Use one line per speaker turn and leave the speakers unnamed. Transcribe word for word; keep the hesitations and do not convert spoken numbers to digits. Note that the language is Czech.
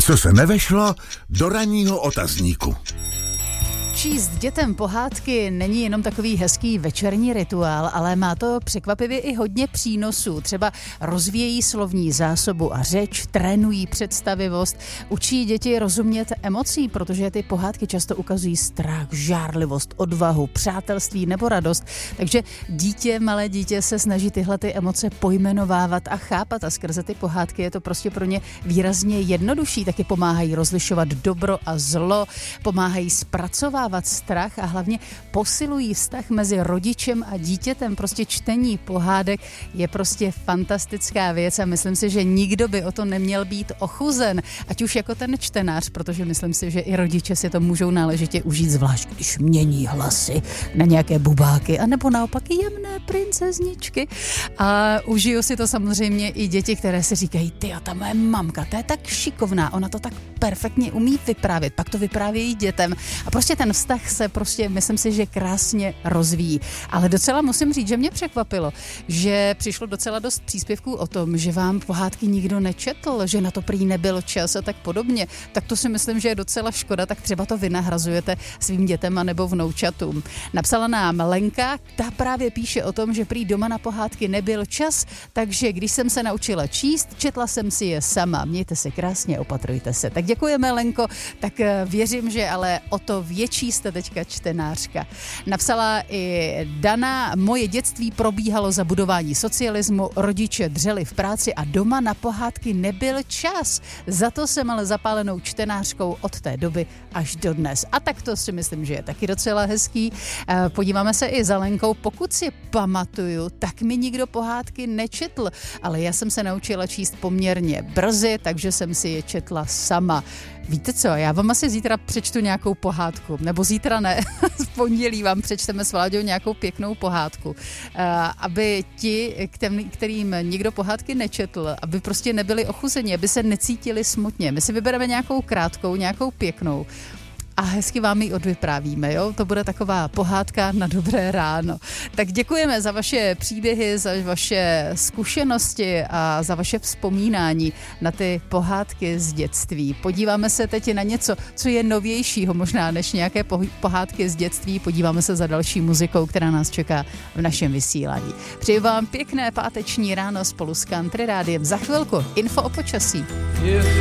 co se nevešlo do ranního otazníku.
Číst dětem pohádky není jenom takový hezký večerní rituál, ale má to překvapivě i hodně přínosů. Třeba rozvíjejí slovní zásobu a řeč, trénují představivost, učí děti rozumět emocí, protože ty pohádky často ukazují strach, žárlivost, odvahu, přátelství nebo radost. Takže dítě, malé dítě se snaží tyhle ty emoce pojmenovávat a chápat a skrze ty pohádky je to prostě pro ně výrazně jednodušší. Taky pomáhají rozlišovat dobro a zlo, pomáhají zpracovat strach a hlavně posilují vztah mezi rodičem a dítětem. Prostě čtení pohádek je prostě fantastická věc a myslím si, že nikdo by o to neměl být ochuzen, ať už jako ten čtenář, protože myslím si, že i rodiče si to můžou náležitě užít, zvlášť když mění hlasy na nějaké bubáky, anebo naopak jemné princezničky. A užiju si to samozřejmě i děti, které si říkají, ty a ta moje mamka, ta je tak šikovná, ona to tak perfektně umí vyprávět, pak to vyprávějí dětem a prostě ten vztah se prostě, myslím si, že krásně rozvíjí. Ale docela musím říct, že mě překvapilo, že přišlo docela dost příspěvků o tom, že vám pohádky nikdo nečetl, že na to prý nebyl čas a tak podobně. Tak to si myslím, že je docela škoda, tak třeba to vy nahrazujete svým dětem anebo vnoučatům. Napsala nám Lenka, ta právě píše o tom, že prý doma na pohádky nebyl čas, takže když jsem se naučila číst, četla jsem si je sama. Mějte se krásně, opatrujte se. Tak děkujeme, Lenko, tak věřím, že ale o to větší jste teďka čtenářka. Napsala i Dana, moje dětství probíhalo za budování socialismu, rodiče dřeli v práci a doma na pohádky nebyl čas. Za to jsem ale zapálenou čtenářkou od té doby až do dnes. A tak to si myslím, že je taky docela hezký. Podíváme se i za Lenkou. Pokud si pamatuju, tak mi nikdo pohádky nečetl, ale já jsem se naučila číst poměrně brzy, takže jsem si je četla sama. Víte co, já vám asi zítra přečtu nějakou pohádku, nebo zítra ne, v pondělí vám přečteme s Vláďou nějakou pěknou pohádku, aby ti, kterým nikdo pohádky nečetl, aby prostě nebyli ochuzeni, aby se necítili smutně. My si vybereme nějakou krátkou, nějakou pěknou a hezky vám ji odvyprávíme, jo? To bude taková pohádka na dobré ráno. Tak děkujeme za vaše příběhy, za vaše zkušenosti a za vaše vzpomínání na ty pohádky z dětství. Podíváme se teď na něco, co je novějšího možná než nějaké pohádky z dětství. Podíváme se za další muzikou, která nás čeká v našem vysílání. Přeji vám pěkné páteční ráno spolu s Country Rádiem. Za chvilku info o počasí.